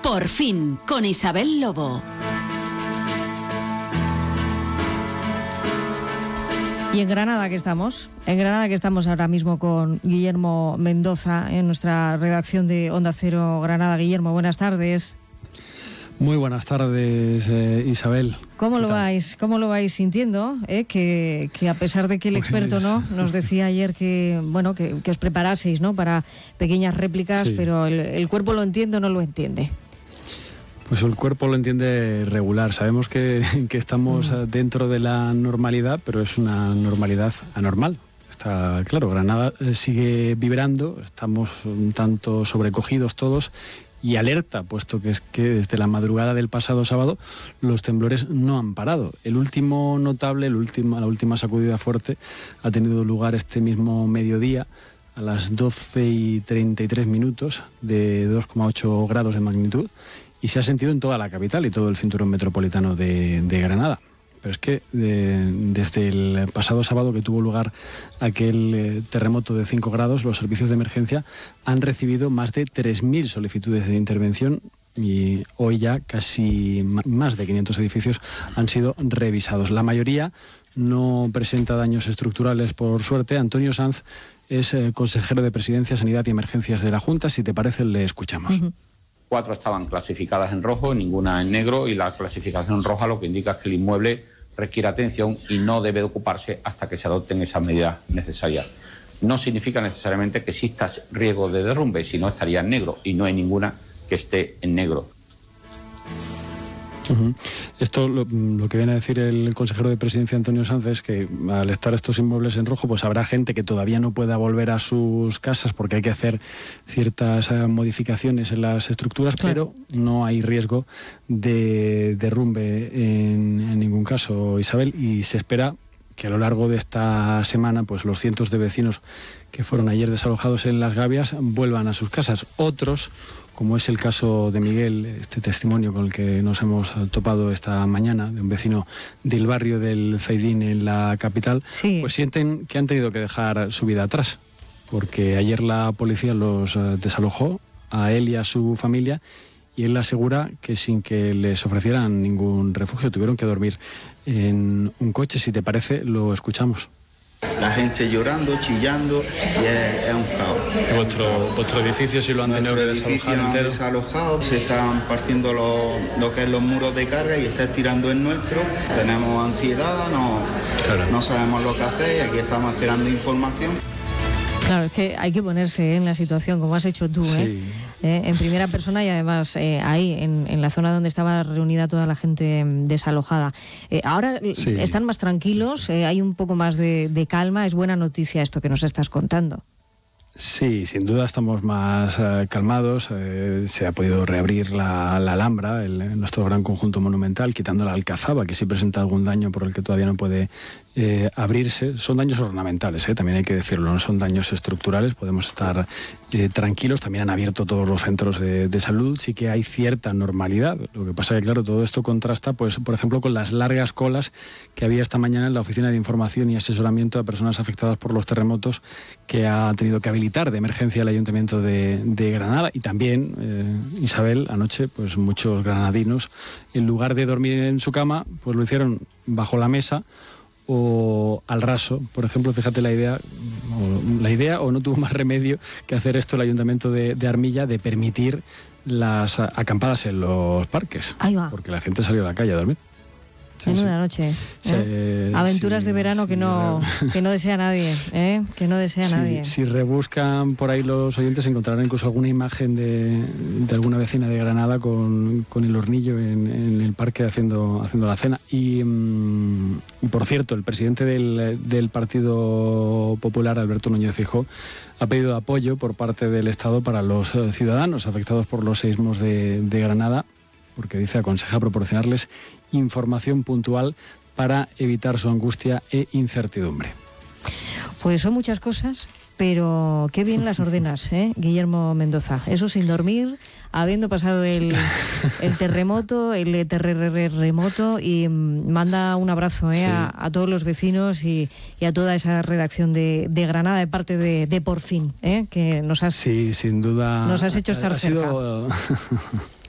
Por fin, con Isabel Lobo. Y en Granada que estamos ahora mismo con Guillermo Mendoza en nuestra redacción de Onda Cero Granada. Guillermo, buenas tardes. Muy buenas tardes, Isabel. ¿Cómo lo vais sintiendo? Que a pesar de que el experto nos decía ayer que os preparaseis, ¿no?, para pequeñas réplicas, sí, pero el cuerpo lo entiende o no lo entiende. Pues el cuerpo lo entiende regular. Sabemos que estamos dentro de la normalidad, pero es una normalidad anormal. Está claro, Granada sigue vibrando, estamos un tanto sobrecogidos todos y alerta, puesto que es que desde la madrugada del pasado sábado los temblores no han parado. El último notable, la última sacudida fuerte ha tenido lugar este mismo mediodía a las 12:33 de 2,8 grados de magnitud y se ha sentido en toda la capital y todo el cinturón metropolitano de Granada. Pero es que desde el pasado sábado que tuvo lugar aquel terremoto de 5 grados, los servicios de emergencia han recibido más de 3.000 solicitudes de intervención y hoy ya casi más de 500 edificios han sido revisados. La mayoría no presenta daños estructurales, por suerte. Antonio Sanz es consejero de Presidencia, Sanidad y Emergencias de la Junta. Si te parece, le escuchamos. 4 estaban clasificadas en rojo, ninguna en negro, y la clasificación roja lo que indica es que el inmueble requiere atención y no debe ocuparse hasta que se adopten esas medidas necesarias. No significa necesariamente que exista riesgo de derrumbe, sino estaría en negro, y no hay ninguna que esté en negro. Esto lo que viene a decir el consejero de Presidencia, Antonio Sanz, es que al estar estos inmuebles en rojo, pues habrá gente que todavía no pueda volver a sus casas porque hay que hacer ciertas modificaciones en las estructuras, claro, pero no hay riesgo de derrumbe en ningún caso, Isabel, y se espera que a lo largo de esta semana pues los cientos de vecinos que fueron ayer desalojados en Las Gavias vuelvan a sus casas. Otros, como es el caso de Miguel, este testimonio con el que nos hemos topado esta mañana, de un vecino del barrio del Zaidín en la capital, sí, pues sienten que han tenido que dejar su vida atrás, porque ayer la policía los desalojó a él y a su familia, y él asegura que sin que les ofrecieran ningún refugio tuvieron que dormir en un coche. Si te parece, lo escuchamos. La gente llorando, chillando, y es un caos. ¿Vuestro edificio sí lo han tenido que desalojar entero? Desalojado, se están partiendo lo que es los muros de carga y está estirando el nuestro. Tenemos ansiedad, no sabemos lo que hacer y aquí estamos esperando información. Claro, es que hay que ponerse en la situación, como has hecho tú, sí, en primera persona y además ahí, en la zona donde estaba reunida toda la gente desalojada. Ahora sí, están más tranquilos, sí. Hay un poco más de calma. Es buena noticia esto que nos estás contando. Sí, sin duda estamos más calmados. Se ha podido reabrir la Alhambra, nuestro gran conjunto monumental, quitando la Alcazaba, que sí presenta algún daño por el que todavía no puede abrirse. Son daños ornamentales, también hay que decirlo, no son daños estructurales. Podemos estar tranquilos. También han abierto todos los centros de salud. Sí que hay cierta normalidad. Lo que pasa es que, claro, todo esto contrasta, pues, por ejemplo, con las largas colas que había esta mañana en la Oficina de Información y Asesoramiento a Personas Afectadas por los Terremotos, que ha tenido que habilitar de emergencia el Ayuntamiento de Granada. Y también, Isabel, anoche, pues muchos granadinos, en lugar de dormir en su cama, pues lo hicieron bajo la mesa o al raso. Por ejemplo, fíjate la idea o no tuvo más remedio que hacer esto el Ayuntamiento de Armilla, de permitir las acampadas en los parques. Ahí va. Porque la gente salió a la calle a dormir. Menuda noche. Aventuras de verano que no desea nadie, que no desea nadie. Si rebuscan por ahí los oyentes encontrarán incluso alguna imagen de alguna vecina de Granada con el hornillo en el parque haciendo la cena. Y por cierto, el presidente del Partido Popular, Alberto Núñez Feijóo, ha pedido apoyo por parte del Estado para los ciudadanos afectados por los seísmos de Granada, porque dice aconseja proporcionarles información puntual para evitar su angustia e incertidumbre. Pues son muchas cosas, pero qué bien las ordenas, Guillermo Mendoza. Eso sin dormir, habiendo pasado el terremoto, y manda un abrazo sí, a todos los vecinos y a toda esa redacción de Granada de parte de Por Fin, que nos has, sí, sin duda, nos has hecho estar cerca.